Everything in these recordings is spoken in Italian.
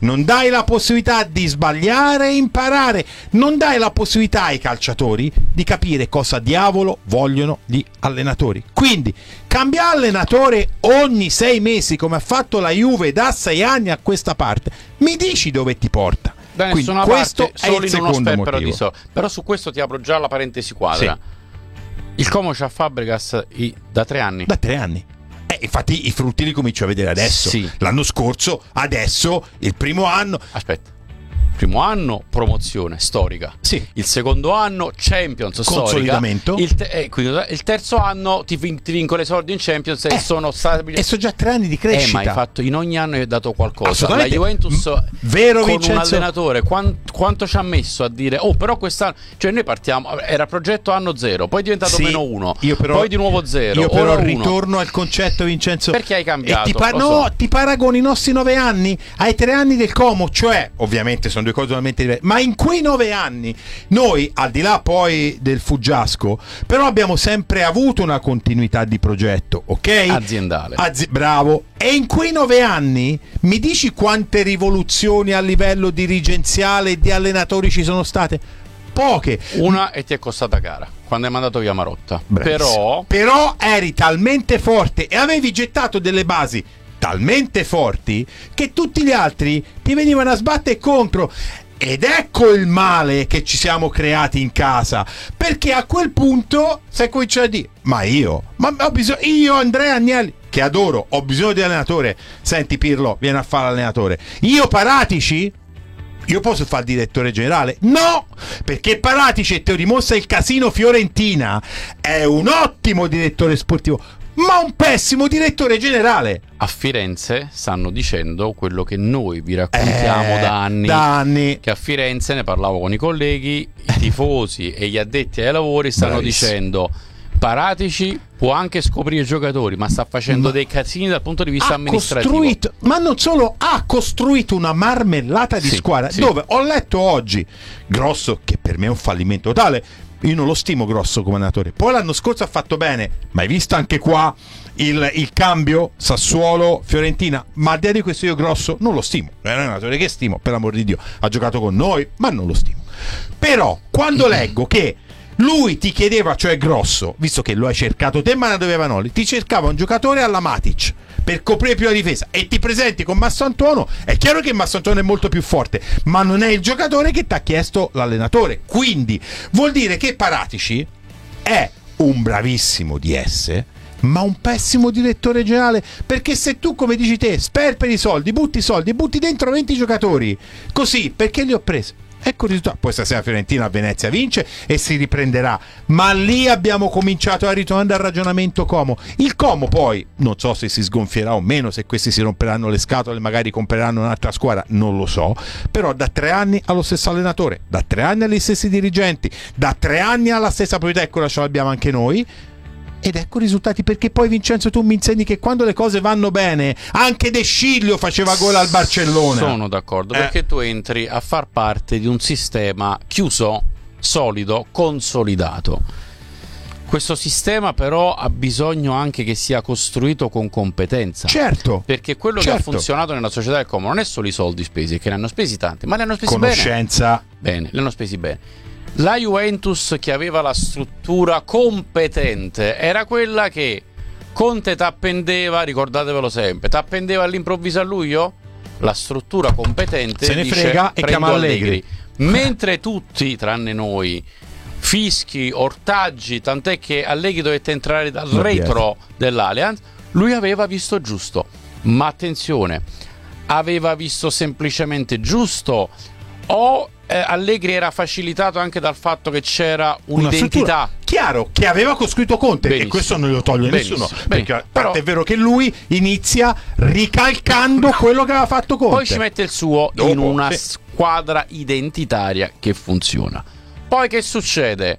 non dai la possibilità di sbagliare e imparare, non dai la possibilità ai calciatori di capire cosa diavolo vogliono gli allenatori. Quindi cambia allenatore ogni 6 mesi come ha fatto la Juve da 6 anni a questa parte, mi dici dove ti porta? Da Quindi nessuna questo parte, è solo il in uno secondo sperpero motivo. di Però su questo ti apro già la parentesi quadra. Il Como c'ha Fabregas da 3 anni. Da 3 anni. Infatti i frutti li comincio a vedere adesso. Sì. L'anno scorso, adesso, il primo anno. Aspetta. Primo anno promozione storica. Sì. Il secondo anno Champions Consolidamento. storica. Quindi il terzo anno ti vinco le soldi in Champions e sono stabili. E sono già 3 anni di crescita. Ma hai fatto in ogni anno hai dato qualcosa. La Assolutamente. Juventus Vero, con Vincenzo? un allenatore quanto ci ha messo a dire però quest'anno, cioè noi partiamo, era progetto anno 0, poi è diventato Sì, -1, io però, poi di nuovo 0. Io però ora 1. ritorno al concetto, Vincenzo. Perché hai cambiato? Ti paragoni i nostri 9 anni ai 3 anni del Como, cioè ovviamente sono due cose totalmente diverse, ma in quei 9 anni noi, al di là poi del fuggiasco, però abbiamo sempre avuto una continuità di progetto, ok? Aziendale. Bravo. E in quei 9 anni mi dici quante rivoluzioni a livello dirigenziale e di allenatori ci sono state? Poche. Una e ti è costata cara quando hai mandato via Marotta. Però eri talmente forte e avevi gettato delle basi talmente forti che tutti gli altri ti venivano a sbattere contro. Ed ecco il male che ci siamo creati in casa, perché a quel punto sai cominciare a dire: ma io ho bisogno, io Andrea Agnelli, che adoro, ho bisogno di allenatore. Senti Pirlo, vieni a fare l'allenatore. Io Paratici? Io posso fare il direttore generale? No, perché Paratici, e te lo dimostra il casino Fiorentina, è un ottimo direttore sportivo, ma un pessimo direttore generale. A Firenze stanno dicendo quello che noi vi raccontiamo da anni. Che a Firenze, ne parlavo con i colleghi, i tifosi e gli addetti ai lavori stanno dicendo: Paratici può anche scoprire i giocatori, ma sta facendo dei casini dal punto di vista amministrativo. Ma non solo, ha costruito una marmellata di squadra dove ho letto oggi Grosso, che per me è un fallimento totale. Io non lo stimo Grosso come allenatore. Poi l'anno scorso ha fatto bene, ma hai visto anche qua il cambio Sassuolo Fiorentina? Ma al di là di questo io Grosso non lo stimo. È un allenatore che stimo, per l'amor di Dio, ha giocato con noi, ma non lo stimo. Però quando leggo che lui ti chiedeva, cioè Grosso, visto che lo hai cercato te ma ne doveva Noli, ti cercava un giocatore alla Matic per coprire più la difesa e ti presenti con Massantuono, è chiaro che Massantuono è molto più forte, ma non è il giocatore che ti ha chiesto l'allenatore. Quindi vuol dire che Paratici è un bravissimo DS, ma un pessimo direttore generale, perché se tu, come dici te, sperperi soldi, butti dentro 20 giocatori così perché li ho presi, ecco il risultato. Poi stasera Fiorentina a Venezia vince e si riprenderà, ma lì abbiamo cominciato a ritornare al ragionamento Como. Il Como poi non so se si sgonfierà o meno, se questi si romperanno le scatole, magari compreranno un'altra squadra, non lo so, però da 3 anni allo stesso allenatore, da 3 anni agli stessi dirigenti, da 3 anni alla stessa proprietà, ecco, ce l'abbiamo anche noi. Ed ecco i risultati, perché poi Vincenzo tu mi insegni che quando le cose vanno bene anche De Sciglio faceva gol al Barcellona. Sono d'accordo, perché tu entri a far parte di un sistema chiuso, solido, consolidato. Questo sistema però ha bisogno anche che sia costruito con competenza. Certo. Perché quello che ha funzionato nella società del Como non è solo i soldi spesi, che ne hanno spesi tanti, ma li hanno spesi conoscenza bene, li hanno spesi bene. La Juventus, che aveva la struttura competente, era quella che Conte t'appendeva, ricordatevelo sempre, t'appendeva all'improvviso a luglio, la struttura competente se ne dice, frega e chiama Allegri. Mentre tutti, tranne noi, fischi, ortaggi, tant'è che Allegri dovette entrare dal retro dell'Allianz, lui aveva visto giusto. Ma attenzione, aveva visto semplicemente giusto o Allegri era facilitato anche dal fatto che c'era un'identità, chiaro, che aveva costruito Conte. Benissimo. E questo non lo toglie nessuno, perché però è vero che lui inizia ricalcando quello che aveva fatto Conte, poi ci mette il suo in una squadra identitaria che funziona. Poi che succede?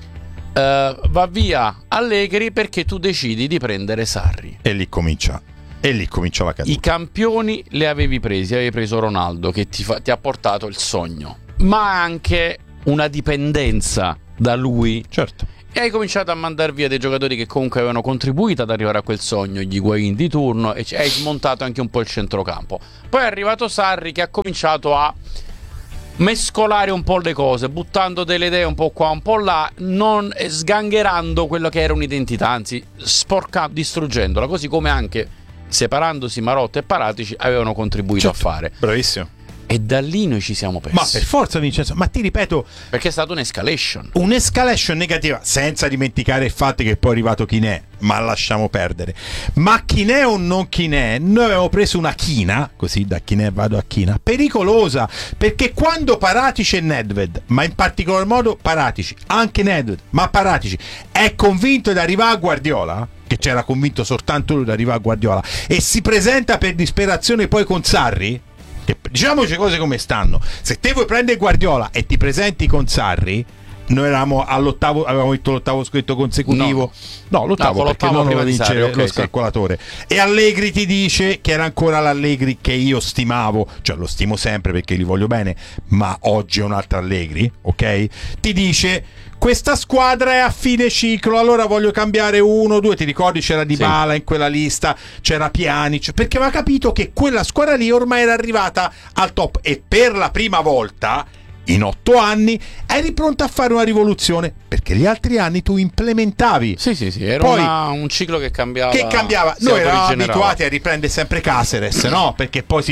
Va via Allegri perché tu decidi di prendere Sarri e lì comincia la caduta. I campioni li avevi preso Ronaldo, che ti ha portato il sogno, ma anche una dipendenza da lui. Certo. E hai cominciato a mandare via dei giocatori che comunque avevano contribuito ad arrivare a quel sogno, gli Higuaín di turno, e hai smontato anche un po' il centrocampo. Poi è arrivato Sarri che ha cominciato a mescolare un po' le cose, buttando delle idee un po' qua, un po' là, non sgangherando quello che era un'identità, anzi distruggendola, così come anche separandosi Marotta e Paratici avevano contribuito a fare. Bravissimo. E da lì noi ci siamo persi. Ma per forza, Vincenzo, ma ti ripeto, perché è stata un'escalation negativa, senza dimenticare il fatto che poi è arrivato Chinè, ma lasciamo perdere. Ma Chinè o non Chinè, noi avevamo preso una china, così da Chinè vado a china, pericolosa, perché quando Paratici e Nedved, ma in particolar modo Paratici, anche Nedved, ma Paratici è convinto di arrivare a Guardiola, che c'era convinto soltanto lui di arrivare a Guardiola, e si presenta per disperazione poi con Sarri, che diciamoci cose come stanno, se te vuoi prendere Guardiola e ti presenti con Sarri, noi eravamo all'ottavo, avevamo vinto l'ottavo scritto consecutivo, l'ottavo perché non lo vince Sarri, lo scalcolatore, e Allegri ti dice, che era ancora l'Allegri che io stimavo, cioè lo stimo sempre perché li voglio bene, ma oggi è un altro Allegri, ok? Ti dice questa squadra è a fine ciclo, allora voglio cambiare 1, 2, ti ricordi c'era Dybala in quella lista, c'era Pjanic, perché aveva capito che quella squadra lì ormai era arrivata al top, e per la prima volta in 8 anni eri pronto a fare una rivoluzione, perché gli altri anni tu implementavi. Era poi, un ciclo che cambiava. Noi eravamo abituati a riprendere sempre Caceres, no? Perché poi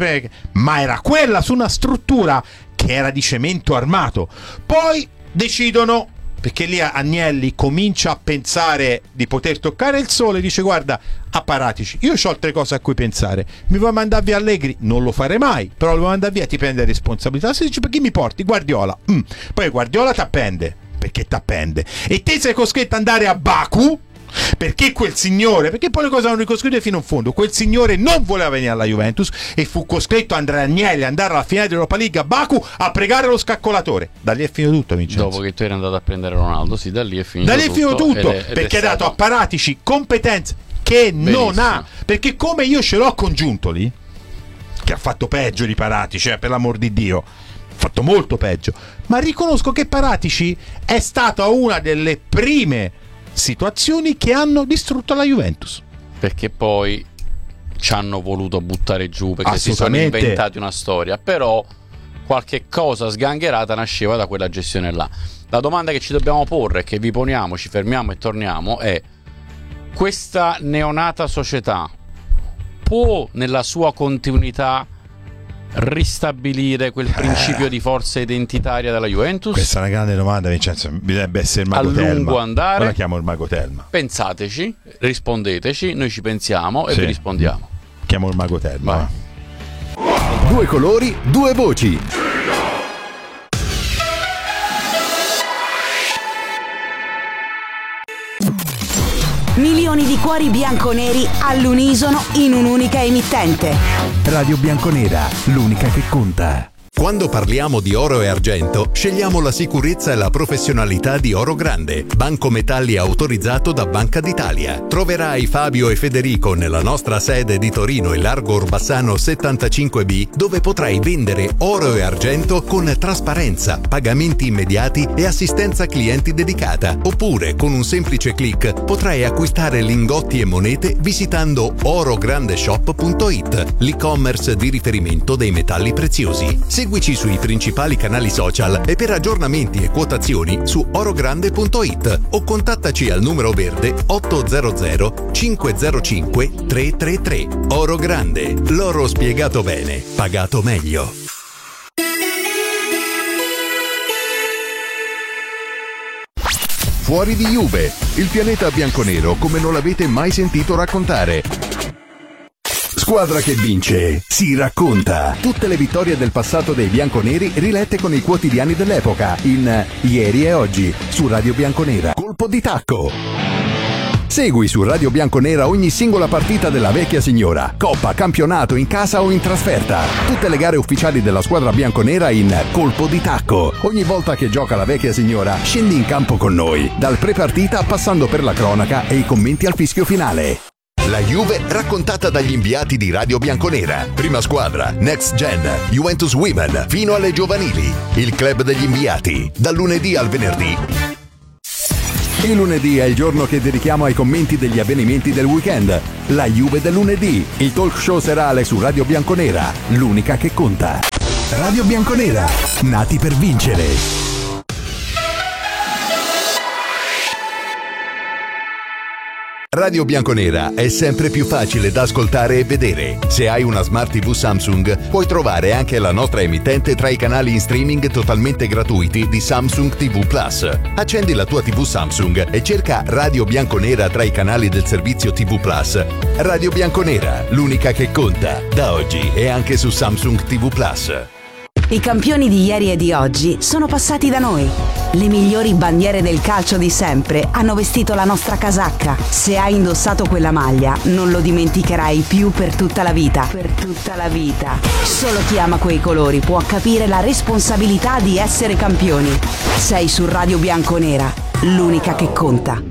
ma era quella su una struttura che era di cemento armato. Poi decidono, perché lì Agnelli comincia a pensare di poter toccare il sole, dice guarda, a Paratici, io ho altre cose a cui pensare, mi vuoi mandare via Allegri? Non lo farei mai, però lo vuoi mandare via, ti prende responsabilità. Se dice per chi mi porti? Guardiola. Poi Guardiola t'appende, perché t'appende, e te sei costretto ad andare a Baku, perché quel signore, perché poi le cose hanno ricostruite fino in fondo, quel signore non voleva venire alla Juventus e fu costretto Andrea Agnelli ad andare alla finale dell'Europa League a Baku a pregare lo scaccolatore. Da lì è finito tutto, Vincenzo. Dopo che tu eri andato a prendere Ronaldo, da lì è finito tutto, perché ha dato a Paratici competenze che non ha, perché come io ce l'ho con Giuntoli, che ha fatto peggio di Paratici, per l'amor di Dio, ha fatto molto peggio, ma riconosco che Paratici è stata una delle prime situazioni che hanno distrutto la Juventus, perché poi ci hanno voluto buttare giù, perché si sono inventati una storia, però qualche cosa sgangherata nasceva da quella gestione là. La domanda che ci dobbiamo porre, che vi poniamo, ci fermiamo e torniamo, è: questa neonata società può nella sua continuità ristabilire quel principio di forza identitaria della Juventus? Questa è una grande domanda, Vincenzo. Bisognerebbe essere il mago Telma. A lungo andare. Ora chiamo il mago Telma. Pensateci, rispondeteci, noi ci pensiamo e vi rispondiamo. Chiamo il mago Telma. Due colori, due voci. Milioni di cuori bianconeri all'unisono in un'unica emittente. Radio Bianconera, l'unica che conta. Quando parliamo di oro e argento, scegliamo la sicurezza e la professionalità di Oro Grande, banco metalli autorizzato da Banca d'Italia. Troverai Fabio e Federico nella nostra sede di Torino in Largo Orbassano 75B, dove potrai vendere oro e argento con trasparenza, pagamenti immediati e assistenza clienti dedicata. Oppure, con un semplice click, potrai acquistare lingotti e monete visitando orograndeshop.it, l'e-commerce di riferimento dei metalli preziosi. Seguici sui principali canali social e per aggiornamenti e quotazioni su orogrande.it o contattaci al numero verde 800 505 333. Oro Grande, l'oro spiegato bene, pagato meglio. Fuori di Juve, il pianeta bianconero come non l'avete mai sentito raccontare. Squadra che vince, si racconta. Tutte le vittorie del passato dei bianconeri rilette con i quotidiani dell'epoca in Ieri e Oggi su Radio Bianconera. Colpo di tacco. Segui su Radio Bianconera ogni singola partita della vecchia signora, coppa, campionato, in casa o in trasferta. Tutte le gare ufficiali della squadra bianconera in Colpo di tacco. Ogni volta che gioca la vecchia signora, scendi in campo con noi, dal pre-partita passando per la cronaca e i commenti al fischio finale. La Juve raccontata dagli inviati di Radio Bianconera. Prima squadra, Next Gen, Juventus Women, fino alle giovanili. Il club degli inviati, dal lunedì al venerdì. Il lunedì è il giorno che dedichiamo ai commenti degli avvenimenti del weekend. La Juve del lunedì, il talk show serale su Radio Bianconera, l'unica che conta. Radio Bianconera, nati per vincere. Radio Bianconera è sempre più facile da ascoltare e vedere. Se hai una Smart TV Samsung, puoi trovare anche la nostra emittente tra i canali in streaming totalmente gratuiti di Samsung TV Plus. Accendi la tua TV Samsung e cerca Radio Bianconera tra i canali del servizio TV Plus. Radio Bianconera, l'unica che conta. Da oggi e anche su Samsung TV Plus. I campioni di ieri e di oggi sono passati da noi. Le migliori bandiere del calcio di sempre hanno vestito la nostra casacca. Se hai indossato quella maglia, non lo dimenticherai più per tutta la vita. Per tutta la vita. Solo chi ama quei colori può capire la responsabilità di essere campioni. Sei su Radio Bianconera, l'unica che conta.